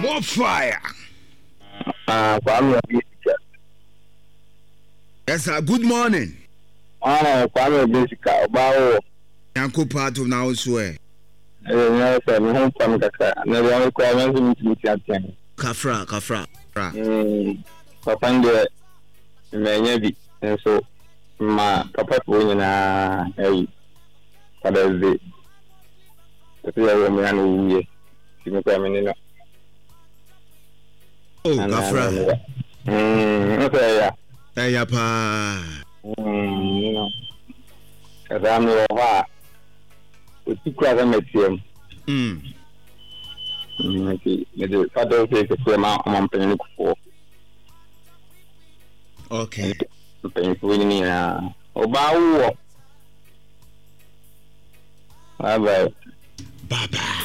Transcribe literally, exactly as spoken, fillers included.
More fire. Ah, Kwame Obisika. Yes, sir. Good morning. Ah, Kwame Obisika. Obawo. Yanko part of now swear. Eh, no, sir. Me home from Kaka. Na the only Kwame is meeting at ten. Kafra, Kafra. Hmm. Papa nde me nyabi. So ma papa ko nyina eh. Father's Day. Tapi ya me anu wiye. Simi kwa me no. Oh, Kafra. Hmm, okay ya. Eh, ya pa. Hmm, no. Kaza me wo ha. Utikwa za metiem. Hmm. Okay, the father says the amount I'm paying for. Okay. I'm paying for me. Obawo. Bye bye. Bye bye.